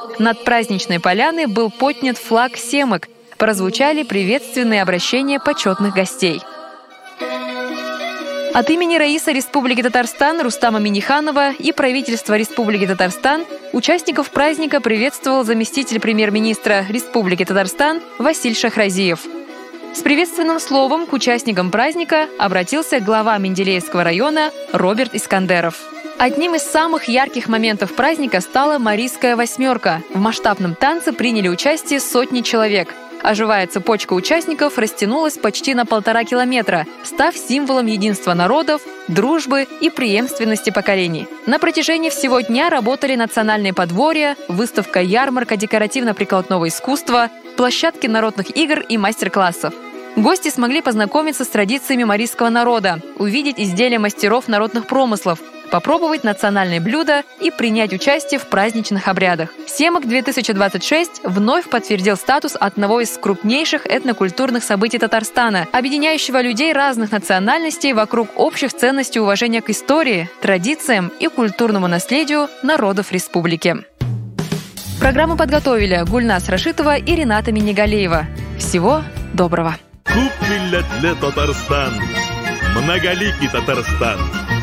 Над праздничной поляной был поднят флаг семок, прозвучали приветственные обращения почетных гостей. От имени Раиса Республики Татарстан Рустама Минниханова и правительства Республики Татарстан участников праздника приветствовал заместитель премьер-министра Республики Татарстан Василь Шахразиев. С приветственным словом к участникам праздника обратился глава Менделеевского района Роберт Искандеров. Одним из самых ярких моментов праздника стала Марийская восьмерка. В масштабном танце приняли участие сотни человек, а живая цепочка участников растянулась почти на 1,5 километра, став символом единства народов, дружбы и преемственности поколений. На протяжении всего дня работали национальные подворья, выставка-ярмарка декоративно-прикладного искусства, площадки народных игр и мастер-классов. Гости смогли познакомиться с традициями марийского народа, увидеть изделия мастеров народных промыслов, попробовать национальные блюда и принять участие в праздничных обрядах. Семок-2026 вновь подтвердил статус одного из крупнейших этнокультурных событий Татарстана, объединяющего людей разных национальностей вокруг общих ценностей уважения к истории, традициям и культурному наследию народов республики. Программу подготовили Гульнас Рашитова и Рената Минигалеева. Всего доброго! Күп милләтле Татарстан, многоликий Татарстан.